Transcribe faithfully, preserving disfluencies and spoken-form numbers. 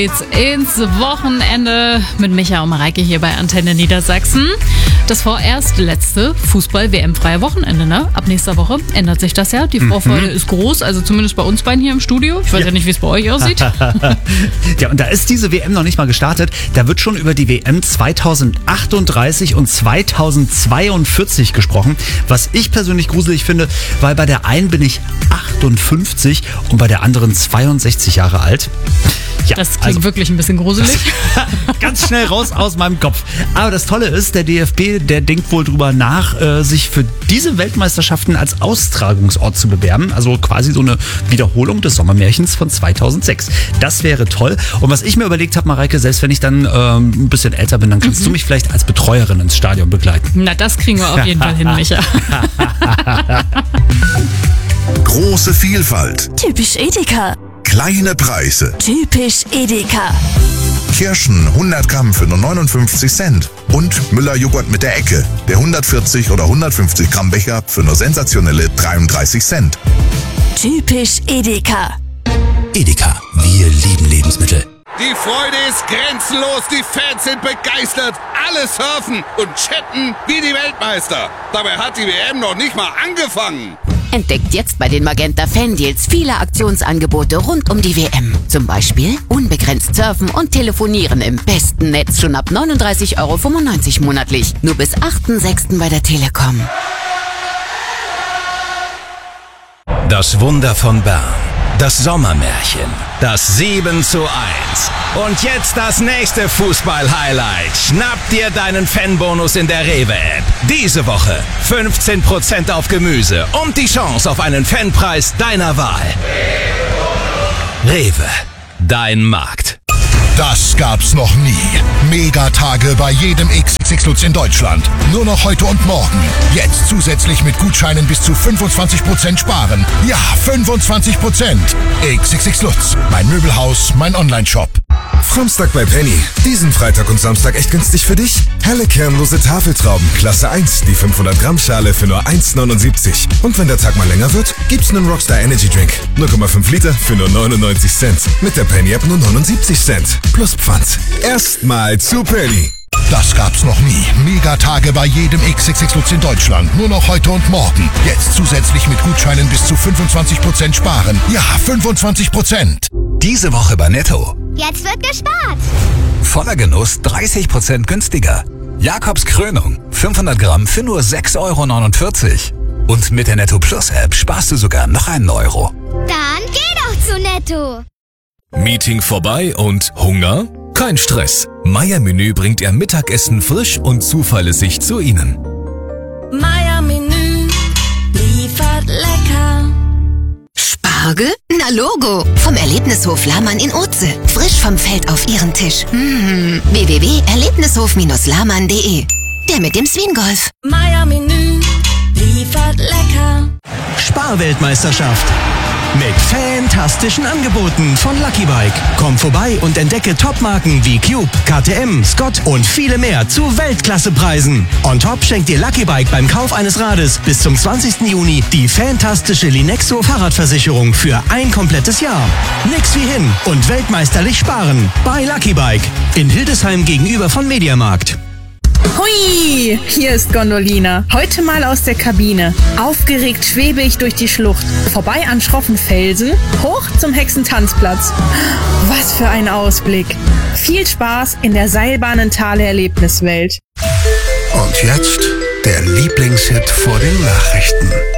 Geht's ins Wochenende mit Micha und Mareike hier bei Antenne Niedersachsen. Das vorerst letzte Fußball-W M-freie Wochenende, ne? Ab nächster Woche ändert sich das ja. Die Vorfreude mhm. ist groß, also zumindest bei uns beiden hier im Studio. Ich weiß ja, ja nicht, wie es bei euch aussieht. Ja, und da ist diese W M noch nicht mal gestartet. Da wird schon über die W M zweitausendachtunddreißig und zweitausendzweiundvierzig gesprochen. Was ich persönlich gruselig finde, weil bei der einen bin ich achtundfünfzig und bei der anderen zweiundsechzig Jahre alt. Ja, das klingt also, wirklich ein bisschen gruselig. Ganz schnell raus aus meinem Kopf. Aber das Tolle ist, der D F B, der denkt wohl drüber nach, äh, sich für diese Weltmeisterschaften als Austragungsort zu bewerben. Also quasi so eine Wiederholung des Sommermärchens von zweitausendsechs. Das wäre toll. Und was ich mir überlegt habe, Mareike, selbst wenn ich dann ähm, ein bisschen älter bin, dann kannst mhm. du mich vielleicht als Betreuerin ins Stadion begleiten. Na, das kriegen wir auf jeden Fall hin, Micha. Große Vielfalt. Typisch Edeka. Kleine Preise. Typisch Edeka. Kirschen hundert Gramm für nur neunundfünfzig Cent. Und Müller-Joghurt mit der Ecke. Der hundertvierzig oder hundertfünfzig Gramm Becher für nur sensationelle dreiunddreißig Cent. Typisch Edeka. Edeka, wir lieben Lebensmittel. Die Freude ist grenzenlos, die Fans sind begeistert, alle surfen und chatten wie die Weltmeister. Dabei hat die W M noch nicht mal angefangen. Entdeckt jetzt bei den Magenta Fan-Deals viele Aktionsangebote rund um die W M. Zum Beispiel unbegrenzt surfen und telefonieren im besten Netz schon ab neununddreißig Euro fünfundneunzig monatlich. Nur bis achten sechsten bei der Telekom. Das Wunder von Bern. Das Sommermärchen. Das sieben zu eins. Und jetzt das nächste Fußball-Highlight. Schnapp dir deinen Fanbonus in der Rewe-App. Diese Woche fünfzehn Prozent auf Gemüse und die Chance auf einen Fanpreis deiner Wahl. Rewe, dein Markt. Das gab's noch nie. Megatage bei jedem X X X Lutz in Deutschland. Nur noch heute und morgen. Jetzt zusätzlich mit Gutscheinen bis zu fünfundzwanzig Prozent sparen. Ja, fünfundzwanzig Prozent. X X X Lutz. Mein Möbelhaus, mein Online-Shop. Samstag bei Penny. Diesen Freitag und Samstag echt günstig für dich. Helle kernlose Tafeltrauben, Klasse eins, die fünfhundert Gramm Schale für nur eins neunundsiebzig. Und wenn der Tag mal länger wird, gibt's einen Rockstar Energy Drink. null Komma fünf Liter für nur neunundneunzig Cent. Mit der Penny App nur neunundsiebzig Cent. Plus Pfand. Erstmal zu Penny. Das gab's noch nie. Megatage bei jedem X X X Lutz in Deutschland. Nur noch heute und morgen. Jetzt zusätzlich mit Gutscheinen bis zu fünfundzwanzig Prozent sparen. Ja, fünfundzwanzig Prozent. Diese Woche bei Netto. Jetzt wird gespart. Voller Genuss dreißig Prozent günstiger. Jakobs Krönung. fünfhundert Gramm für nur sechs Euro neunundvierzig. Und mit der Netto Plus App sparst du sogar noch einen Euro. Dann geh doch zu Netto. Meeting vorbei und Hunger? Kein Stress. Meier Menü bringt Ihr Mittagessen frisch und zuverlässig zu Ihnen. Meier Menü liefert lecker. Spargel? Na Logo. Vom Erlebnishof Lahmann in Oze. Frisch vom Feld auf Ihren Tisch. Mmh. w w w punkt erlebnishof lahmann punkt de. Der mit dem Swingolf. Meier Menü liefert lecker. Sparweltmeisterschaft. Mit fantastischen Angeboten von Lucky Bike. Komm vorbei und entdecke Topmarken wie Cube, K T M, Scott und viele mehr zu Weltklassepreisen. On top schenkt dir Lucky Bike beim Kauf eines Rades bis zum zwanzigsten Juni die fantastische Linexo Fahrradversicherung für ein komplettes Jahr. Nix wie hin und weltmeisterlich sparen bei Lucky Bike in Hildesheim gegenüber von Mediamarkt. Hui, hier ist Gondolina. Heute mal aus der Kabine. Aufgeregt schwebe ich durch die Schlucht. Vorbei an schroffen Felsen, hoch zum Hexentanzplatz. Was für ein Ausblick. Viel Spaß in der Seilbahnentale Erlebniswelt. Und jetzt der Lieblingshit vor den Nachrichten.